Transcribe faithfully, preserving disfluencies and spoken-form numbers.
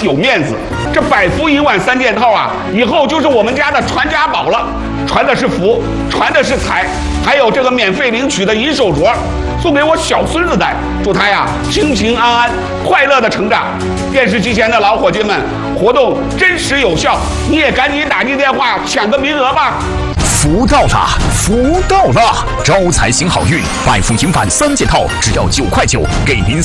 有面子。这百福银碗三件套啊，以后就是我们家的传家宝了，传的是福，传的是财，还有这个免费领取的银手镯，送给我小孙子戴，祝他呀平平安安、快乐的成长。电视机前的老伙计们，活动真实有效，你也赶紧打进电话抢个名额吧。 福到了，福到了！招财行好运，百福银碗三件套，只要九块九，给您